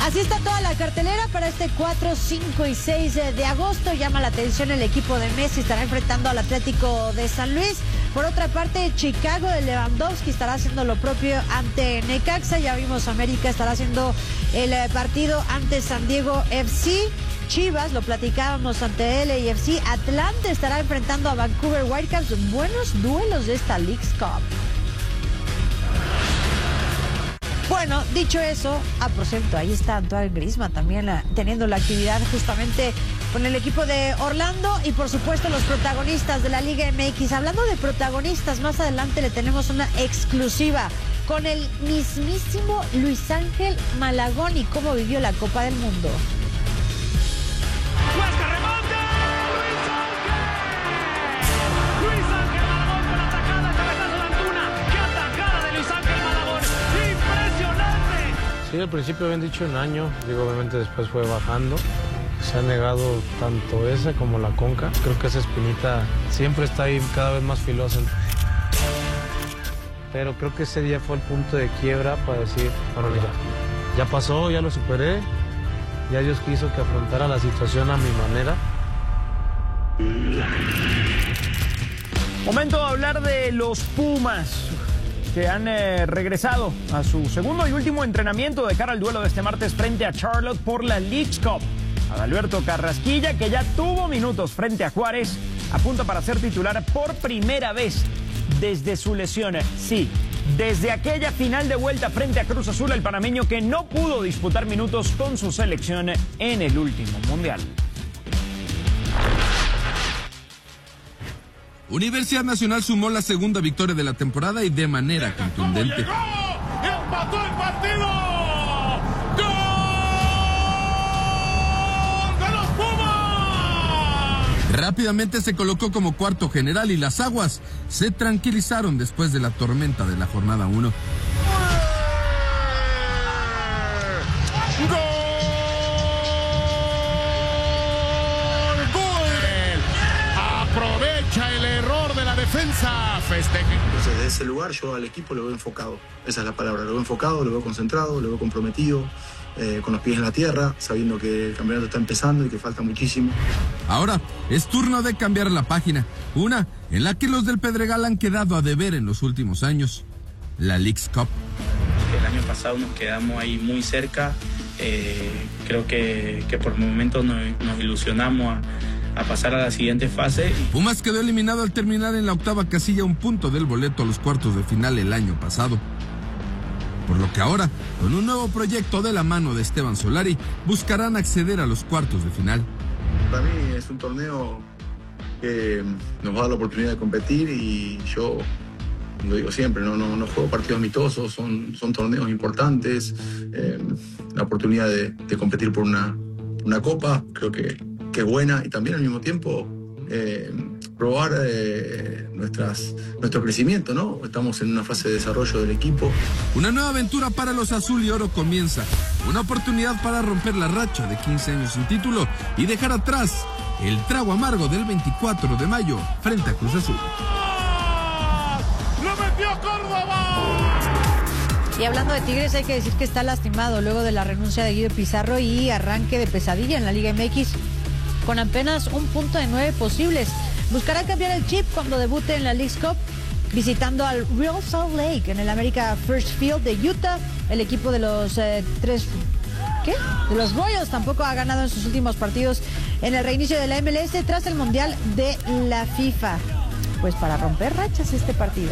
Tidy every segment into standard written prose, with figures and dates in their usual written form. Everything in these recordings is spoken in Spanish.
Así está toda la cartelera para este 4, 5 y 6 de agosto. Llama la atención el equipo de Messi, estará enfrentando al Atlético de San Luis. Por otra parte, Chicago de Lewandowski estará haciendo lo propio ante Necaxa. Ya vimos, América estará haciendo el partido ante San Diego FC. Chivas, lo platicábamos, ante LAFC. Atlante estará enfrentando a Vancouver Whitecaps. Buenos duelos de esta Leagues Cup. Bueno, dicho eso, por cierto, ahí está Antoine Griezmann también teniendo la actividad justamente con el equipo de Orlando y por supuesto los protagonistas de la Liga MX. Hablando de protagonistas, más adelante le tenemos una exclusiva con el mismísimo Luis Ángel Malagón y cómo vivió la Copa del Mundo. Sí, al principio habían dicho un año, obviamente después fue bajando. Se ha negado tanto esa como la Conca. Creo que esa espinita siempre está ahí cada vez más filosa. Pero creo que ese día fue el punto de quiebra para decir, bueno, ya pasó, ya lo superé. Ya Dios quiso que afrontara la situación a mi manera. Momento de hablar de los Pumas, que han regresado a su segundo y último entrenamiento de cara al duelo de este martes frente a Charlotte por la Leagues Cup. Adalberto Carrasquilla, que ya tuvo minutos frente a Juárez, apunta para ser titular por primera vez desde su lesión. Sí, desde aquella final de vuelta frente a Cruz Azul, el panameño que no pudo disputar minutos con su selección en el último mundial. Universidad Nacional sumó la segunda victoria de la temporada y de manera contundente. ¡Empató el partido! ¡Gol de los Pumas! Rápidamente se colocó como cuarto general y las aguas se tranquilizaron después de la tormenta de la jornada 1. El error de la defensa, festeje. Entonces, desde ese lugar yo al equipo lo veo enfocado. Esa es la palabra, lo veo enfocado, lo veo concentrado, lo veo comprometido, con los pies en la tierra, sabiendo que el campeonato está empezando y que falta muchísimo. Ahora es turno de cambiar la página, una en la que los del Pedregal han quedado a deber en los últimos años, la Leagues Cup. El año pasado nos quedamos ahí muy cerca, creo que por momentos nos ilusionamos a pasar a la siguiente fase. Pumas quedó eliminado al terminar en la octava casilla, un punto del boleto a los cuartos de final el año pasado. Por lo que ahora, con un nuevo proyecto de la mano de Esteban Solari, buscarán acceder a los cuartos de final. Para mí es un torneo que nos va a dar la oportunidad de competir y yo lo digo siempre, no juego partidos amistosos, son torneos importantes, la oportunidad de competir por una copa, creo que es buena, y también al mismo tiempo probar nuestro crecimiento, ¿no? Estamos en una fase de desarrollo del equipo. Una nueva aventura para los azul y oro comienza, una oportunidad para romper la racha de 15 años sin título y dejar atrás el trago amargo del 24 de mayo frente a Cruz Azul. ¡Lo metió Córdoba! Y hablando de Tigres, hay que decir que está lastimado luego de la renuncia de Guido Pizarro y arranque de pesadilla en la Liga MX con apenas un punto de 9 posibles. Buscará cambiar el chip cuando debute en la Leagues Cup, visitando al Real Salt Lake en el America First Field de Utah. El equipo de los de los Royals tampoco ha ganado en sus últimos partidos en el reinicio de la MLS tras el Mundial de la FIFA. Pues para romper rachas este partido.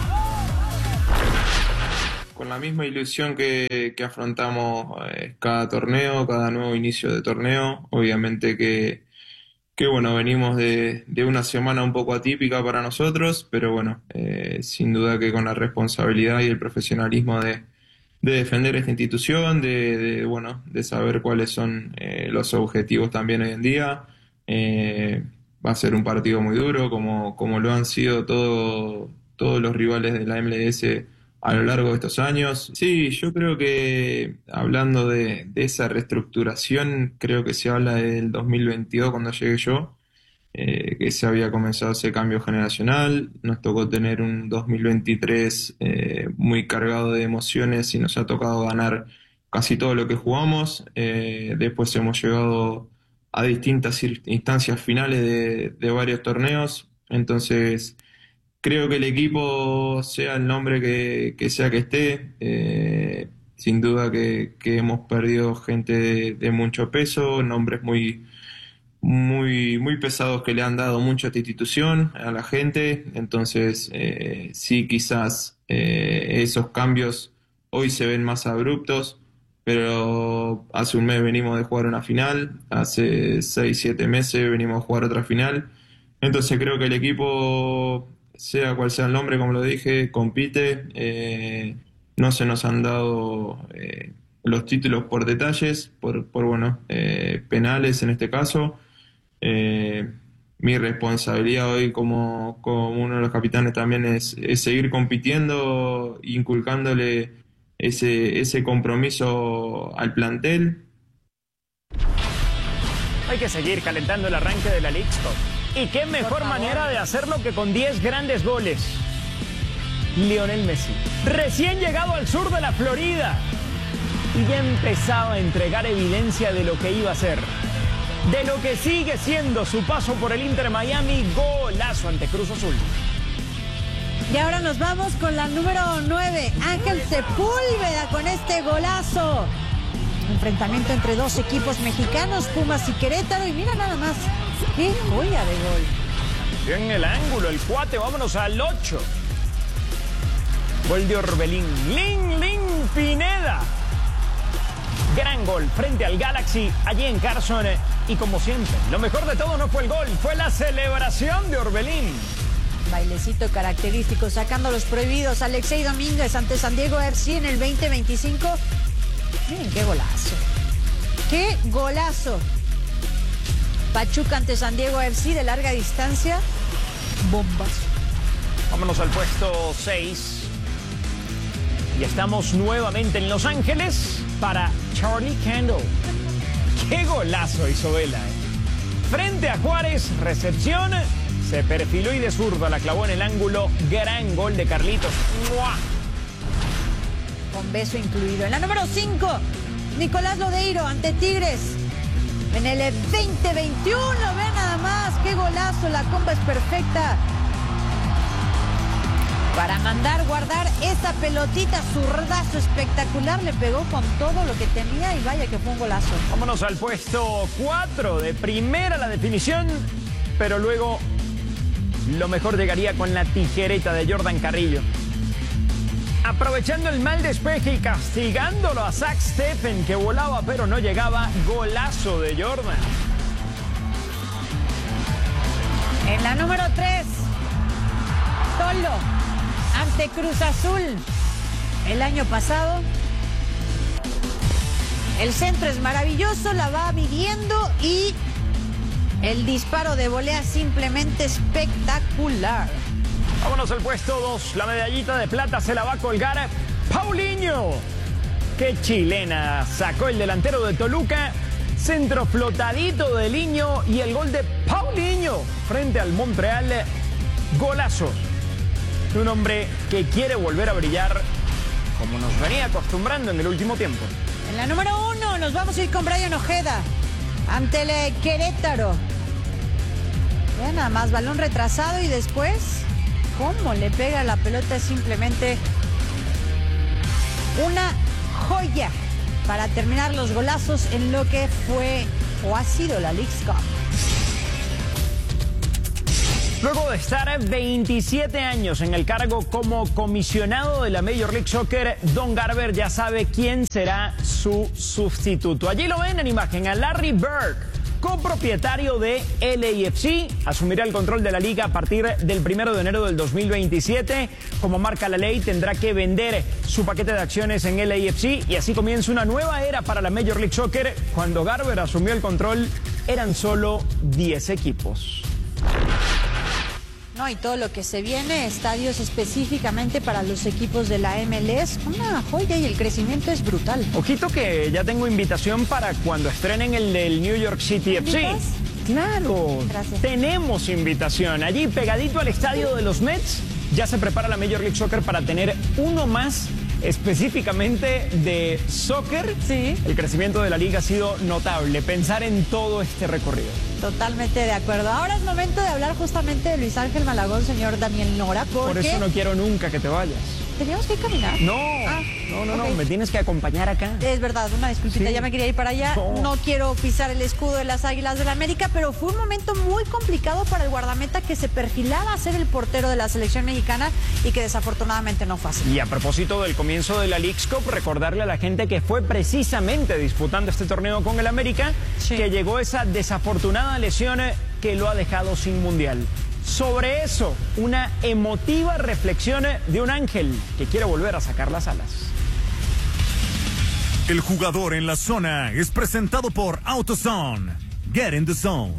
Con la misma ilusión que afrontamos cada torneo, cada nuevo inicio de torneo. Obviamente que bueno, venimos de una semana un poco atípica para nosotros, pero bueno, sin duda que con la responsabilidad y el profesionalismo de defender esta institución, de saber cuáles son los objetivos también hoy en día. Va a ser un partido muy duro, como lo han sido todos los rivales de la MLS a lo largo de estos años. Sí, yo creo que hablando de esa reestructuración, creo que se habla del 2022 cuando llegué yo, que se había comenzado ese cambio generacional. Nos tocó tener un 2023 muy cargado de emociones y nos ha tocado ganar casi todo lo que jugamos. Después hemos llegado a distintas instancias finales de varios torneos. Entonces, creo que el equipo, sea el nombre que sea que esté, sin duda que hemos perdido gente de mucho peso, nombres muy pesados que le han dado mucho a esta institución, a la gente. Entonces, sí, quizás esos cambios hoy se ven más abruptos, pero hace un mes venimos de jugar una final, hace 6-7 meses venimos a jugar otra final. Entonces creo que el equipo, sea cual sea el nombre, como lo dije, compite. No se nos han dado los títulos por detalles, por penales en este caso. Mi responsabilidad hoy como uno de los capitanes también es seguir compitiendo, inculcándole ese compromiso al plantel. Hay que seguir calentando el arranque de la Leagues Cup. Y qué mejor manera de hacerlo que con 10 grandes goles. Lionel Messi, recién llegado al sur de la Florida, y ya empezaba a entregar evidencia de lo que iba a ser, de lo que sigue siendo su paso por el Inter Miami. Golazo ante Cruz Azul. Y ahora nos vamos con la número 9, Ángel Sepúlveda, con este golazo. Enfrentamiento entre dos equipos mexicanos, Pumas y Querétaro, y mira nada más, qué joya de gol. En el ángulo, el cuate, vámonos al 8. Gol de Orbelín, Lin Pineda. Gran gol frente al Galaxy, allí en Carson. Y como siempre, lo mejor de todo no fue el gol, fue la celebración de Orbelín. Bailecito característico, sacando los prohibidos. Alexei Domínguez ante San Diego FC en el 2025. Miren qué golazo. ¡Qué golazo! Pachuca ante San Diego FC de larga distancia. Bombas. Vámonos al puesto 6. Y estamos nuevamente en Los Ángeles para Charlie Kendall. ¡Qué golazo hizo Vela! Frente a Juárez, recepción. Se perfiló y de zurda la clavó en el ángulo. Gran gol de Carlitos. ¡Mua! Con beso incluido. En la número 5, Nicolás Lodeiro ante Tigres. En el 2021, ve nada más, qué golazo, la comba es perfecta. Para mandar guardar esa pelotita, zurdazo espectacular, le pegó con todo lo que tenía y vaya que fue un golazo. Vámonos al puesto 4, de primera la definición, pero luego lo mejor llegaría con la tijereta de Jordan Carrillo. Aprovechando el mal despeje y castigándolo a Zach Steffen, que volaba pero no llegaba. Golazo de Jordan. En la número 3, Tolo ante Cruz Azul. El año pasado, el centro es maravilloso, la va midiendo y el disparo de volea simplemente espectacular. Vámonos al puesto 2. La medallita de plata se la va a colgar Paulinho. Qué chilena sacó el delantero de Toluca. Centro flotadito de Liño y el gol de Paulinho frente al Montreal. Golazo de un hombre que quiere volver a brillar como nos venía acostumbrando en el último tiempo. En la número 1 nos vamos a ir con Brian Ojeda ante el Querétaro. Vean nada más, balón retrasado y después cómo le pega la pelota, es simplemente una joya para terminar los golazos en lo que fue o ha sido la Leagues Cup. Luego de estar 27 años en el cargo como comisionado de la Major League Soccer, Don Garber ya sabe quién será su sustituto. Allí lo ven en imagen a Larry Bird, copropietario de LAFC, asumirá el control de la liga a partir del 1 de enero del 2027. Como marca la ley, tendrá que vender su paquete de acciones en LAFC y así comienza una nueva era para la Major League Soccer. Cuando Garber asumió el control, eran solo 10 equipos. No, y todo lo que se viene, estadios específicamente para los equipos de la MLS, una joya y el crecimiento es brutal. Ojito que ya tengo invitación para cuando estrenen el del New York City FC. Claro, gracias. Tenemos invitación. Allí pegadito al estadio de los Mets, ya se prepara la Major League Soccer para tener uno más específicamente de soccer, Sí. el crecimiento de la liga ha sido notable. Pensar en todo este recorrido. Totalmente de acuerdo. Ahora es momento de hablar justamente de Luis Ángel Malagón, señor Daniel Nora, porque... Por eso no quiero nunca que te vayas. ¿Teníamos que caminar? No, ok. me tienes que acompañar acá. Es verdad, una disculpita, Sí. ya me quería ir para allá. No. No quiero pisar el escudo de las Águilas del la América, pero fue un momento muy complicado para el guardameta que se perfilaba a ser el portero de la selección mexicana y que desafortunadamente no fue así. Y a propósito del comienzo de la Leagues Cup, recordarle a la gente que fue precisamente disputando este torneo con el América Sí. que llegó esa desafortunada lesión que lo ha dejado sin mundial. Sobre eso, una emotiva reflexión de un ángel que quiere volver a sacar las alas. El jugador en la zona es presentado por AutoZone. Get in the zone.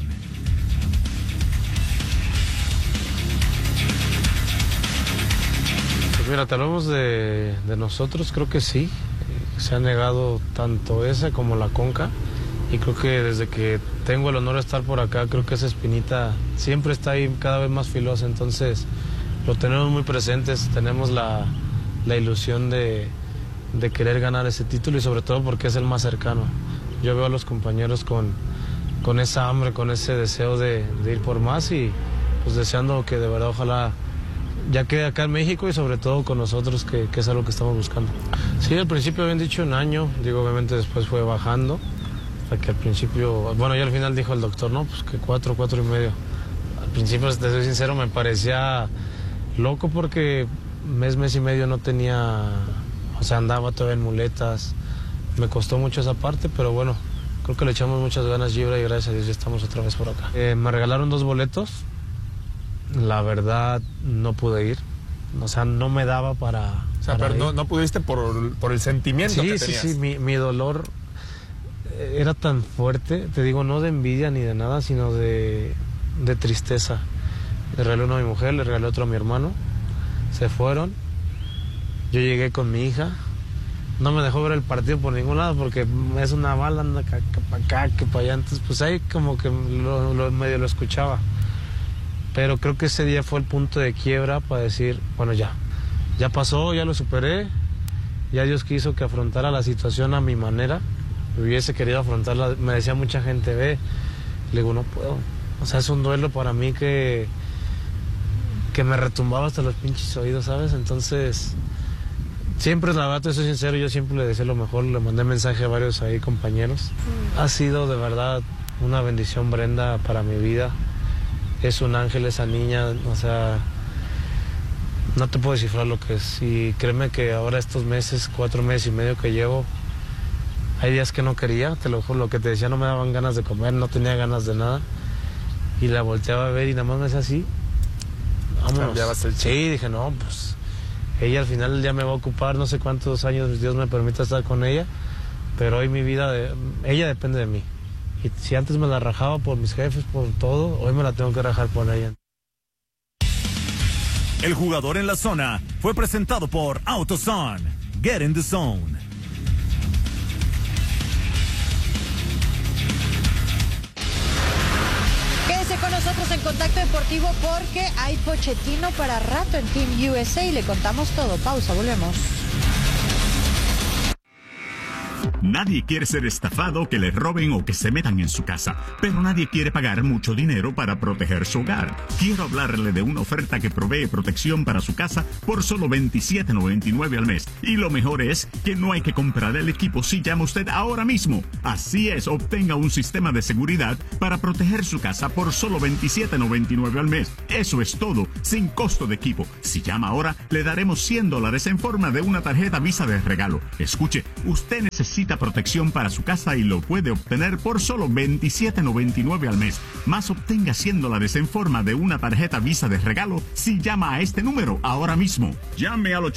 Pues mira, te hablamos de nosotros, creo que sí. Se ha negado tanto esa como la Conca. Y creo que desde que tengo el honor de estar por acá, creo que esa espinita siempre está ahí cada vez más filosa. Entonces lo tenemos muy presentes, tenemos la ilusión de querer ganar ese título y sobre todo porque es el más cercano. Yo veo a los compañeros con esa hambre, con ese deseo de ir por más y pues deseando que de verdad ojalá ya quede acá en México y sobre todo con nosotros que es algo que estamos buscando. Sí, al principio habían dicho un año, digo obviamente después fue bajando. Que al principio, bueno, y al final dijo el doctor, no, pues que 4 y medio. Al principio, te soy sincero, me parecía loco porque mes y medio no tenía, o sea, andaba todavía en muletas. Me costó mucho esa parte, pero bueno, creo que le echamos muchas ganas, Gibra, y gracias a Dios ya estamos otra vez por acá. Me regalaron 2 boletos, la verdad no pude ir, o sea, no me daba para... O sea, pero no pudiste por el sentimiento que tenías. Sí, mi dolor... Era tan fuerte, te digo, no de envidia ni de nada, sino de tristeza. Le regalé uno a mi mujer, le regalé otro a mi hermano. Se fueron. Yo llegué con mi hija. No me dejó ver el partido por ningún lado porque es una bala, anda que para acá, que para allá. Entonces, pues ahí como que medio lo escuchaba. Pero creo que ese día fue el punto de quiebra para decir, bueno, ya pasó, ya lo superé. Ya Dios quiso que afrontara la situación a mi manera. Hubiese querido afrontarla, me decía mucha gente, le digo, no puedo, o sea, es un duelo para mí que me retumbaba hasta los pinches oídos, ¿sabes? Entonces, siempre, la verdad, te soy sincero, yo siempre le deseo lo mejor, le mandé mensaje a varios ahí compañeros. Ha sido de verdad una bendición, Brenda, para mi vida, es un ángel esa niña, o sea, no te puedo descifrar lo que es, y créeme que ahora estos meses, 4 meses y medio que llevo, hay días que no quería, te lo juro, lo que te decía, no me daban ganas de comer, no tenía ganas de nada. Y la volteaba a ver y nada más me hacía así. Vámonos. Sí, dije, no, pues ella al final del día me va a ocupar, no sé cuántos años Dios me permita estar con ella, pero hoy mi vida, ella depende de mí. Y si antes me la rajaba por mis jefes, por todo, hoy me la tengo que rajar por ella. El jugador en la zona fue presentado por AutoZone. Get in the zone. Quédese con nosotros en Contacto Deportivo porque hay Pochettino para rato en Team USA y le contamos todo. Pausa, volvemos. Nadie quiere ser estafado, que le roben o que se metan en su casa, pero nadie quiere pagar mucho dinero para proteger su hogar. Quiero hablarle de una oferta que provee protección para su casa por solo $27.99 al mes. Y lo mejor es que no hay que comprar el equipo si llama usted ahora mismo. Así es, obtenga un sistema de seguridad para proteger su casa por solo $27.99 al mes. Eso es todo, sin costo de equipo. Si llama ahora, le daremos $100 en forma de una tarjeta Visa de regalo. Escuche, usted necesita protección para su casa y lo puede obtener por solo $27.99 al mes. Más, obtenga $100 en forma de una tarjeta Visa de regalo si llama a este número ahora mismo. Llame al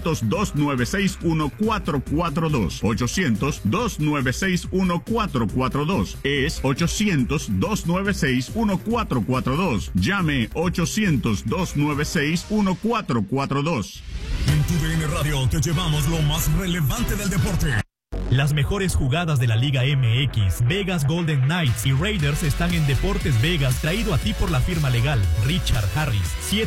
800-296-1442. 800-296-1442. Es 800-296-1442. Llame 800-296-1442. En tu DN Radio te llevamos lo más relevante del deporte. Las mejores jugadas de la Liga MX, Vegas Golden Knights y Raiders están en Deportes Vegas, traído a ti por la firma legal Richard Harris,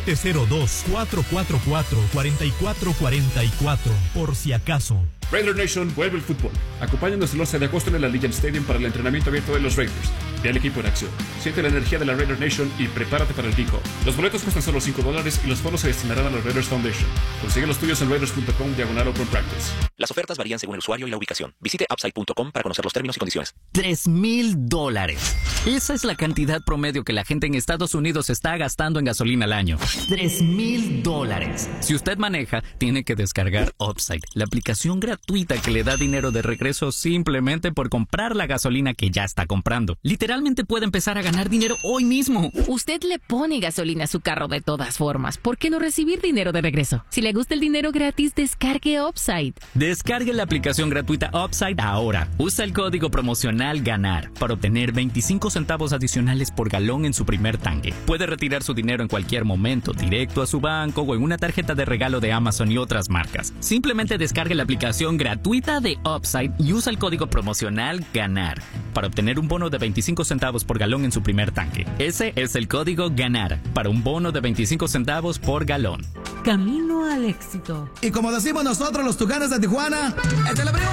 702-444-4444, por si acaso. Raider Nation, vuelve el fútbol. Acompáñanos el 11 de agosto en el Allegiant Stadium para el entrenamiento abierto de los Raiders. Ve al equipo en acción. Siente la energía de la Raider Nation y prepárate para el kickoff. Los boletos cuestan solo $5 y los fondos se destinarán a la Raiders Foundation. Consigue los tuyos en raiders.com/open practice. Las ofertas varían según el usuario y la ubicación. Visite upside.com para conocer los términos y condiciones. $3,000. Esa es la cantidad promedio que la gente en Estados Unidos está gastando en gasolina al año. $3,000. Si usted maneja, tiene que descargar Upside, la aplicación gratuita que le da dinero de regreso simplemente por comprar la gasolina que ya está comprando. Literalmente puede empezar a ganar dinero hoy mismo. Usted le pone gasolina a su carro de todas formas. ¿Por qué no recibir dinero de regreso? Si le gusta el dinero gratis, descargue Upside. Descargue la aplicación gratuita Upside ahora. Usa el código promocional GANAR para obtener 25 centavos adicionales por galón en su primer tanque. Puede retirar su dinero en cualquier momento, directo a su banco o en una tarjeta de regalo de Amazon y otras marcas. Simplemente descargue la aplicación gratuita de Upside y usa el código promocional GANAR para obtener un bono de 25 centavos por galón en su primer tanque. Ese es el código GANAR para un bono de 25 centavos por galón. Camino al éxito. Y como decimos nosotros los Tucanes de Tijuana, ¡échale, primo!